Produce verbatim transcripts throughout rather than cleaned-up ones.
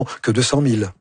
que deux cent mille.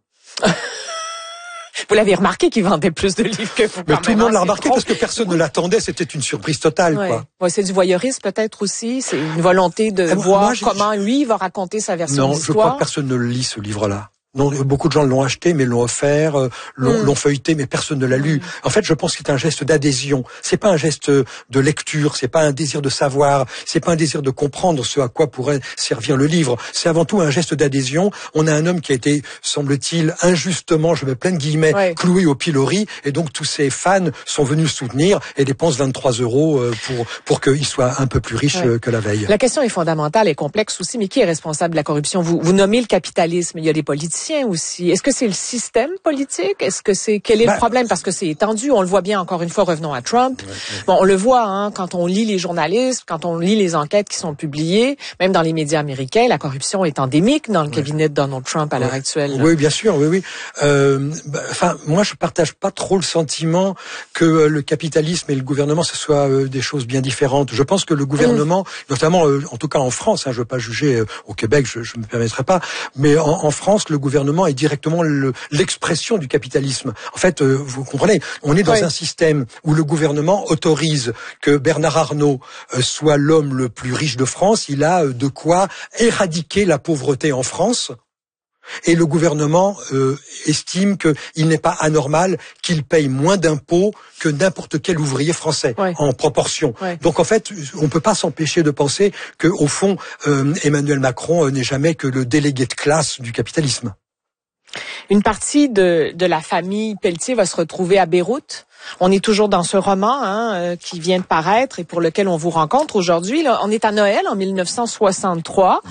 Vous l'avez remarqué qu'il vendait plus de livres que vous. Mais tout le monde l'a remarqué parce que personne ne l'attendait. C'était une surprise totale, ouais. quoi. Ouais, c'est du voyeurisme peut-être aussi. C'est une volonté de ah, voir moi, comment lui va raconter sa version non, de l'histoire. Non, je crois que personne ne le lit, ce livre-là. Non, beaucoup de gens l'ont acheté, mais l'ont offert, euh, l'ont, mm. l'ont feuilleté, mais personne ne l'a lu. Mm. En fait, je pense que c'est un geste d'adhésion. C'est pas un geste de lecture, c'est pas un désir de savoir, c'est pas un désir de comprendre ce à quoi pourrait servir le livre. C'est avant tout un geste d'adhésion. On a un homme qui a été, semble-t-il, injustement, je mets plein de guillemets, ouais. cloué au pilori, et donc tous ses fans sont venus le soutenir et dépensent vingt-trois euros pour pour qu'il soit un peu plus riche ouais. que la veille. La question est fondamentale et complexe aussi, mais qui est responsable de la corruption? Vous, vous nommez le capitalisme, il y a des politiciens aussi. Est-ce que c'est le système politique? Est-ce que c'est quel est bah, le problème? Parce que c'est étendu. On le voit bien encore une fois. Revenons à Trump. Ouais, ouais. Bon, on le voit hein, quand on lit les journalistes, quand on lit les enquêtes qui sont publiées, même dans les médias américains, la corruption est endémique dans le ouais. cabinet de Donald Trump à ouais. l'heure actuelle. Là. Oui, bien sûr. Oui, oui. Euh, bah, enfin, moi, je partage pas trop le sentiment que euh, le capitalisme et le gouvernement ce soit euh, des choses bien différentes. Je pense que le gouvernement, mmh. notamment, euh, en tout cas en France, hein, je veux pas juger euh, au Québec, je, je me permettrai pas, mais en, en France, le gouvernement est directement le, l'expression du capitalisme. En fait, euh, vous comprenez, on est dans oui. un système où le gouvernement autorise que Bernard Arnault euh, soit l'homme le plus riche de France. Il a euh, de quoi éradiquer la pauvreté en France. Et le gouvernement euh, estime qu'il n'est pas anormal qu'il paye moins d'impôts que n'importe quel ouvrier français, ouais. en proportion. Ouais. Donc en fait, on ne peut pas s'empêcher de penser qu'au fond, euh, Emmanuel Macron euh, n'est jamais que le délégué de classe du capitalisme. Une partie de, de la famille Pelletier va se retrouver à Beyrouth. On est toujours dans ce roman hein, euh, qui vient de paraître et pour lequel on vous rencontre aujourd'hui. Là, on est à Noël en mille neuf cent soixante-trois.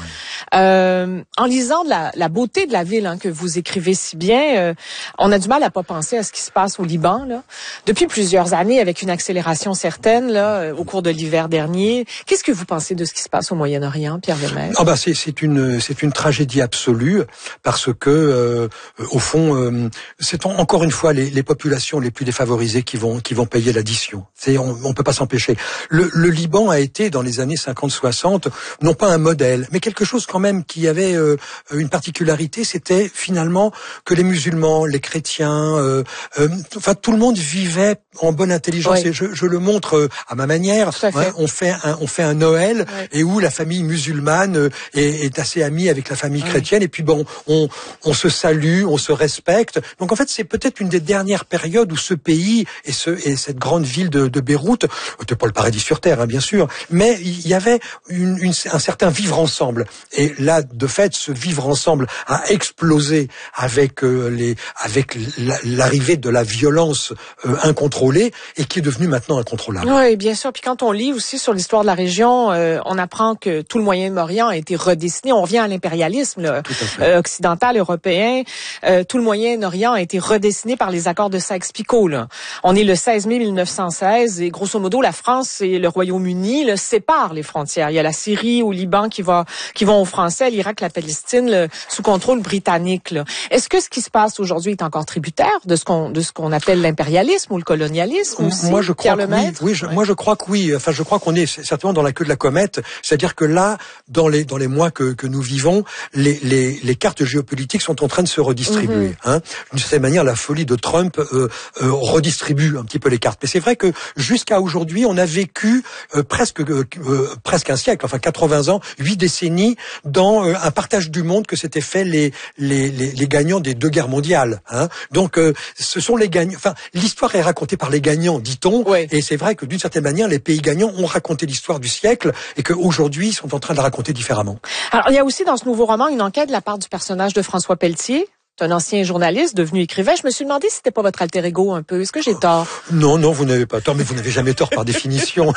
Euh, en lisant de la, la beauté de la ville hein, que vous écrivez si bien, euh, on a du mal à pas penser à ce qui se passe au Liban. Là. Depuis plusieurs années, avec une accélération certaine là, euh, au cours de l'hiver dernier. Qu'est-ce que vous pensez de ce qui se passe au Moyen-Orient, Pierre Lemaître? Ah bah c'est, c'est une c'est une tragédie absolue parce que euh, au fond, euh, c'est en, encore une fois les, les populations les plus défavorisées qui vont qui vont payer l'addition. C'est on, on peut pas s'empêcher. Le, le Liban a été dans les années cinquante soixante non pas un modèle, mais quelque chose quand même qui avait euh, une particularité, c'était finalement que les musulmans, les chrétiens, euh, euh, enfin tout le monde vivait en bonne intelligence. Oui. Et je, je le montre euh, à ma manière. Hein, on fait un on fait un Noël oui. et où la famille musulmane euh, est, est assez amie avec la famille oui. chrétienne et puis bon on on se salue, on se respecte. Donc en fait c'est peut-être une des dernières périodes où ce pays et ce et cette grande ville de, de Beyrouth, c'était pas le paradis sur terre hein, bien sûr, mais il y avait une, une, un certain vivre ensemble. Et là, de fait, ce vivre ensemble a explosé avec euh, les avec l'arrivée de la violence euh, incontrôlée et qui est devenue maintenant incontrôlable. Oui, bien sûr. Puis quand on lit aussi sur l'histoire de la région, euh, on apprend que tout le Moyen-Orient a été redessiné. On revient à l'impérialisme là, euh, occidental, européen. Euh, tout le Moyen-Orient a été redessiné par les accords de Sykes-Picot. Là. On est le seize mai mille neuf cent seize et grosso modo, la France et le Royaume-Uni là, séparent les frontières. Il y a la Syrie au Liban qui va qui vont aux Français, l'Irak, la Palestine là, sous contrôle britannique. Là. Est-ce que ce qui se passe aujourd'hui est encore tributaire de ce qu'on de ce qu'on appelle l'impérialisme ou le colonialisme aussi, moi je crois Pierre que oui, oui je, ouais. moi je crois que oui. Enfin je crois qu'on est certainement dans la queue de la comète. C'est-à-dire que là, dans les dans les mois que que nous vivons, les les les cartes géopolitiques sont en train de se redistribuer. Mm-hmm. Hein. D'une certaine manière, la folie de Trump euh, euh, redistribue un petit peu les cartes. Mais c'est vrai que jusqu'à aujourd'hui, on a vécu euh, presque euh, euh, presque un siècle, enfin quatre-vingts ans, huit décennies dans euh, un partage du monde que s'étaient fait les les les, les gagnants des deux guerres mondiales. Hein. Donc euh, ce sont les gagnants. Enfin, l'histoire est racontée par les gagnants, dit-on. Oui. Et c'est vrai que d'une certaine manière, les pays gagnants ont raconté l'histoire du siècle et qu'aujourd'hui, ils sont en train de la raconter différemment. Alors, il y a aussi dans ce nouveau roman une enquête de la part du personnage de François Pelletier. Un ancien journaliste devenu écrivain. Je me suis demandé si c'était pas votre alter ego un peu. Est-ce que j'ai tort? Non, non, vous n'avez pas tort, mais vous n'avez jamais tort par définition.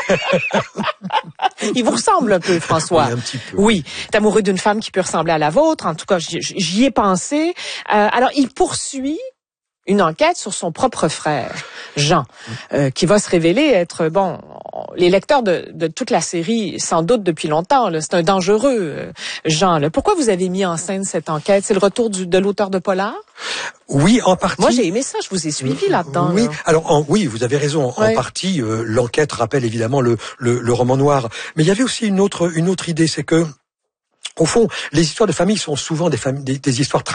Il vous ressemble un peu, François. Oui, un petit peu. Oui, t'es amoureux d'une femme qui peut ressembler à la vôtre. En tout cas, j'y ai pensé. Euh, alors, il poursuit une enquête sur son propre frère, Jean, euh, qui va se révéler être, bon, les lecteurs de, de toute la série sans doute depuis longtemps, là, c'est un dangereux euh, Jean. Là. Pourquoi vous avez mis en scène cette enquête? C'est le retour du, de l'auteur de polar? Oui, en partie. Moi, j'ai aimé ça. Je vous ai suivi là-dedans. Oui, là. alors en, oui, vous avez raison. En ouais. partie, euh, l'enquête rappelle évidemment le, le, le roman noir. Mais il y avait aussi une autre, une autre idée, c'est que Au fond, les histoires de famille sont souvent des, familles, des, des histoires